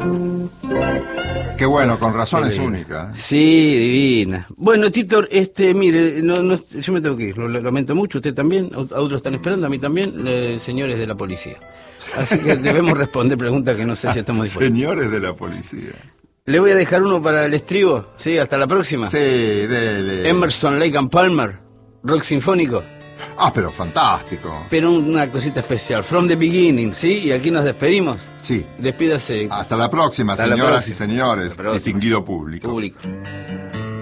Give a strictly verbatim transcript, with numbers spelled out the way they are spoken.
Qué bueno, con razón es única. Sí, divina. Bueno, Tito, este, mire, no, no, yo me tengo que ir, lo, lo lamento mucho, usted también, a otros están esperando, a mí también, eh, señores de la policía. Así que debemos responder preguntas que no sé si estamos dispuestos. Señores de la policía. Le voy a dejar uno para el estribo, sí, hasta la próxima. Sí, dele. Emerson, Lake and Palmer, rock sinfónico. Ah, pero fantástico. Pero una cosita especial, From the Beginning, ¿sí? Y aquí nos despedimos. Sí. Despídase. Hasta la próxima, Hasta la señoras próxima. y señores, distinguido público. Público.